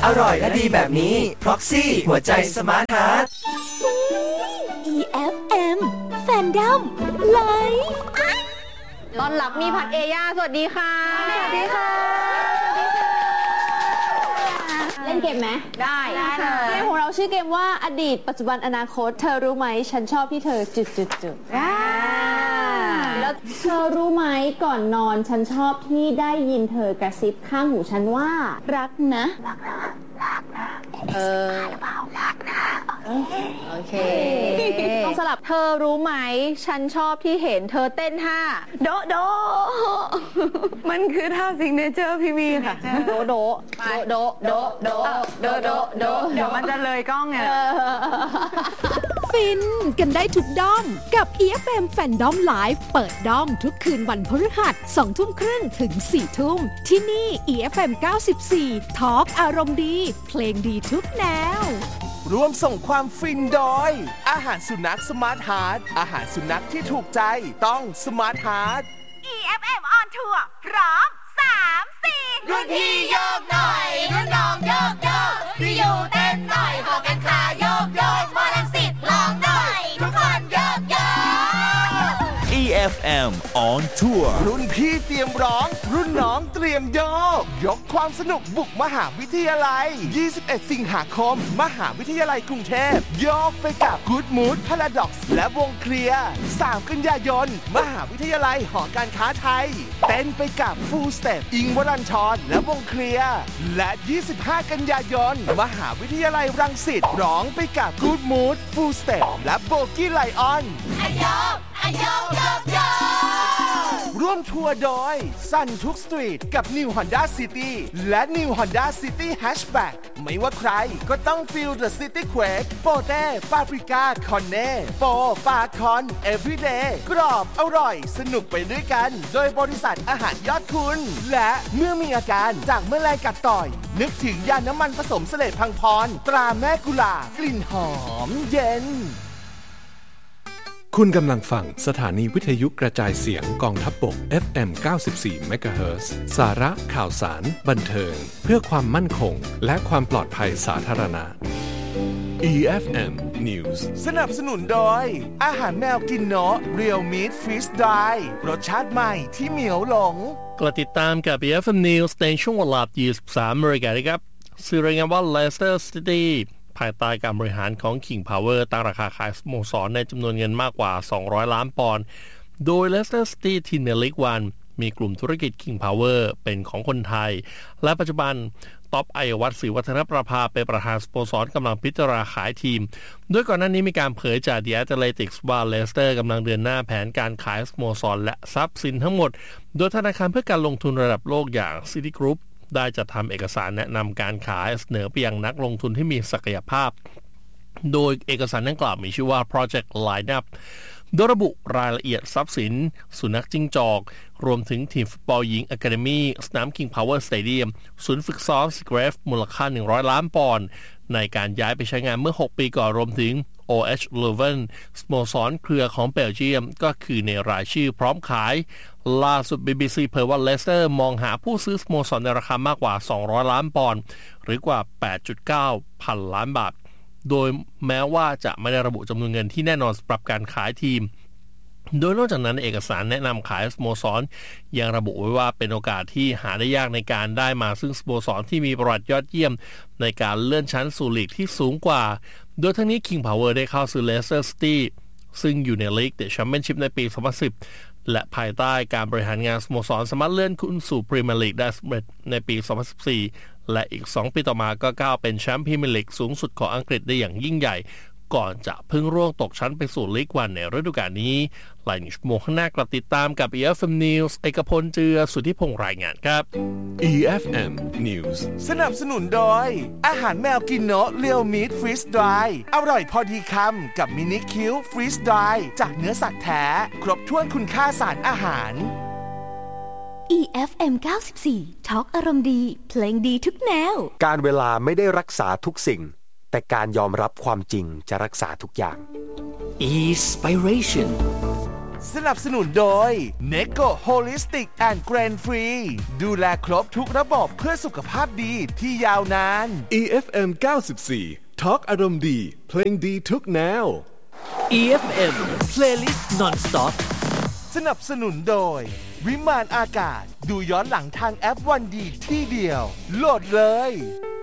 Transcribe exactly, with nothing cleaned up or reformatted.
อร่อยและดีแบบนี้ Proxy หัวใจสมาร์ทฮาร์ทอี เอฟ เอ็ม Fandom Live ต้อนรับมีผัดเอย่าสวัสดีค่ะสวัสดีค่ะเล่นเกมไหมได้ค่ะเกมของเราชื่อเกมว่าอดีตปัจจุบันอนาคตเธอรู้ไหมฉันชอบที่เธอจุดจุดจุดแล้วเธอรู้ไหมก่อนนอนฉันชอบที่ได้ยินเธอกระซิบข้างหูฉันว่ารักนะรักนะรักนะเออหรือเปล่ารักนะโอเคต้องสลับเธอรู้ไหมฉันชอบที่เห็นเธอเต้นท่าโดโดมันคือท่าซิงเนเจอร์พี่วีค่ะโดโดโดโดโดโดโดโดเดี๋ยวมันจะเลยกล้องไงฟินกันได้ทุกด้อมกับ อี เอฟ เอ็ม Fandom Live เปิดด้อมทุกคืนวันพฤหัส สองทุ่มครึ่งถึง สี่ทุ่มที่นี่ อี เอฟ เอ็ม เก้าสิบสี่ Talk อารมณ์ดีเพลงดีทุกแนวร่วมส่งความฟินโดยอาหารสุนัขสมาร์ทฮาร์ทอาหารสุนัขที่ถูกใจต้องสมาร์ทฮาร์ทอี เอฟ เอ็ม on tour พร้อมสามสี่รุ่นพี่โยกหน่อยรุ่นน้องโยกโยกพี่ยูเต้นหน่อยพอกันขาโยกโยกมอลังสิตร้องหน่อยทุกคนโยกโยกอี เอฟ เอ็ม on tour รุ่นพี่เตรียมร้องรุ่นน้องเตรียมโยกยกความสนุกบุกมหาวิทยาลัยยี่สิบเอ็ดสิงหาคมมหาวิทยาลัยกรุงเทพโยกไปกับ Good Mood Paradox และวงเคลียร์สามกันยายนมหาวิทยาลัยหอการค้าไทยเต้นไปกับ Full Step อิงค์วรัญชรและวงเคลียร์และยี่สิบห้ากันยายนมหาวิทยาลัยรังสิตร้องไปกับ Good Mood Full Step และโบกี้ไลออนร่วมทัวร์โดยสั่นทุกสตรีทกับ New Honda City และ New Honda City Hatchback ไม่ว่าใครก็ต้อง Feel the City Quake โปเต้ปาปริก้าคอนเน่โปปาคอน Everyday กรอบอร่อยสนุกไปด้วยกันโดยบริษัทอาหารยอดคุณและเมื่อมีอาการจากแมลงกัดต่อยนึกถึงยาน้ำมันผสมเสลดพังพรตราแม่กุหลาบกลิ่นหอมเย็นคุณกำลังฟังสถานีวิทยุกระจายเสียงกองทัพบก เอฟ เอ็ม เก้าสิบสี่ เมกะเฮิรตซ์ สาระข่าวสารบันเทิงเพื่อความมั่นคงและความปลอดภัยสาธารณะ อี เอฟ เอ็ม News สนับสนุนโดยอาหารแมวกินเนาะ Real Meat Freeze Dry รสชาติใหม่ที่เหมียวหลงกลับติดตามกับ อี เอฟ เอ็ม News ในช่วงเวลายี่สิบสามนาฬิกานะครับสื่อรายงานว่า Leicester Cityภายใต้การบริหารของ King Power ตั้งราคาขายสโมสรในจำนวนเงินมากกว่าสองร้อยล้านปอนด์โดย Leicester City ทีมในลีกวันมีกลุ่มธุรกิจ King Power เป็นของคนไทยและปัจจุบันท็อปไอวัตศรีวัฒนประภาเป็นประธานสโมสรกำลังพิจารณาขายทีมโดยก่อนหน้านี้มีการเผยจาก The Athletics ว่า Leicester กำลังเดินหน้าแผนการขายสโมสรและทรัพย์สินทั้งหมดโดยธนาคารเพื่อการลงทุนระดับโลกอย่าง Citigroupได้จัดทำเอกสารแนะนำการขายเสนอไปยังนักลงทุนที่มีศักยภาพโดยเอกสารดังกล่าวมีชื่อว่า Project Lineup โดยระบุรายละเอียดทรัพย์สินสุนัขจิ้งจอกรวมถึงทีมฟุตบอลหญิง Academy สนาม King Power Stadium ศูนย์ฝึกซ้อม Seagrave มูลค่าหนึ่งร้อยล้านปอนด์ในการย้ายไปใช้งานเมื่อหกปีก่อนรวมถึง โอ เอช Leuven สโมสรเครือของเบลเยียมก็คือในรายชื่อพร้อมขายล่าสุด บี บี ซี เผยว่าเลสเตอร์มองหาผู้ซื้อสโมสรในราคามากกว่าสองร้อยล้านปอนด์หรือกว่า แปดจุดเก้า พันล้านบาทโดยแม้ว่าจะไม่ได้ระบุจำนวนเงินที่แน่นอนสำหรับการขายทีมโดยนอกจากนั้นเอกสารแนะนำขายสโมสรยังระบุไว้ว่าเป็นโอกาสที่หาได้ยากในการได้มาซึ่งสโมสรที่มีประวัติยอดเยี่ยมในการเลื่อนชั้นสู่ลีกที่สูงกว่าโดยทั้งนี้ King Power ได้เข้าซื้อ Leicester City ซึ่งอยู่ในลีกเดอะแชมเปี้ยนชิพในปีสองพันสิบและภายใต้การบริหารงานสโมสรสามารถเลื่อนขึ้นสู่พรีเมียร์ลีกได้สำเร็จในปีสองพันสิบสี่และอีกสองปีต่อมาก็ก้าวเป็นแชมป์พรีเมียร์ลีกสูงสุดของอังกฤษได้อย่างยิ่งใหญ่ก่อนจะพึ่งร่วงตกชั้นไปสู่ลีกวันในฤดูกาลนี้หลายชั่วโมงข้างหน้ากลับติดตามกับ อี เอฟ เอ็ม News เอกพลเจือสุทธิพงษ์รายงานครับอี เอฟ เอ็ม News สนับสนุนโดยอาหารแมวกินเนาะ Real Meat Freeze Dry อร่อยพอดีคำกับมินิคิว Freeze Dry จากเนื้อสัตว์แท้ครบถ้วนคุณค่าสารอาหารอี เอฟ เอ็ม เก้าสิบสี่ Talk อารมณ์ดีเพลงดีทุกแนวการเวลาไม่ได้รักษาทุกสิ่งแต่การยอมรับความจริงจะรักษาทุกอย่าง Inspiration สนับสนุนโดย Necco Holistic and Grain Free ดูแลครบทุกระบบเพื่อสุขภาพดีที่ยาวนานอี เอฟ เอ็ม เก้าสิบสี่ Talk อารมณ์ดีเพลงดีทุกแนวอี เอฟ เอ็ม Playlist Non-Stop สนับสนุนโดยวิมานอากาศดูย้อนหลังทางแอปวันดีที่เดียวโหลดเลย